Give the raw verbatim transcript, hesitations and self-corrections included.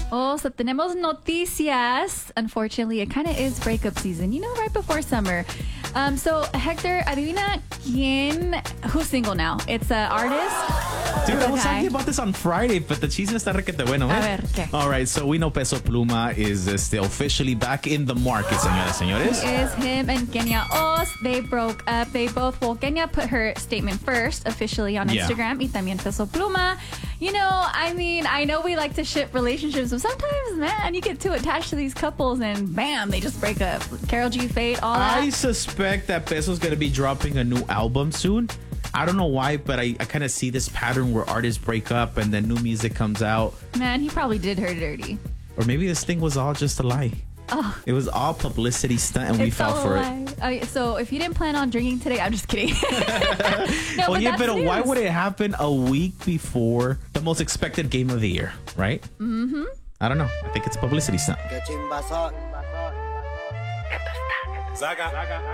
Oh, so tenemos noticias. Unfortunately, it kind of is breakup season, you know, right before summer. Um, so, Hector, adivina quién, who's single now? It's an artist. Dude, I was Okay. talking about this on Friday, but the chisme está requete bueno, A eh? ver, ¿qué? All right, so we know Peso Pluma is este, officially back in the market, señoras, señores. Is him and Kenya Os. They broke up. They both, well, Kenya put her statement first officially on Yeah. Instagram. Y también Peso Pluma. You know, I mean, I know we like to ship relationships, but sometimes, man, you get too attached to these couples and bam, they just break up. Karol G, Fate, all that. I suspect that Peso's going to be dropping a new album soon. I don't know why, but I, I kind of see this pattern where artists break up and then new music comes out. Man, he probably did her dirty. Or maybe this thing was all just a lie. Oh. It was all publicity stunt and we It's fell all for a it. lie. Uh, so if you didn't plan on drinking today, I'm just kidding. No, Oh, but yeah, that's but why news. would it happen a week before the most expected game of the year, right? Mm-hmm. I don't know. I think it's a publicity stunt. Que chimbazo. Zaga.